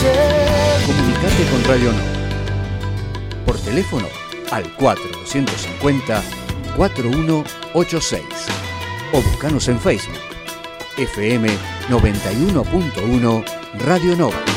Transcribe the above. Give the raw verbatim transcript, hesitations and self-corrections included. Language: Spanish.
Comunicate con Radio Nova por teléfono al cuatro dos cinco cero, cuatro uno ocho seis o buscanos en Facebook F M noventa y uno punto uno Radio Nova.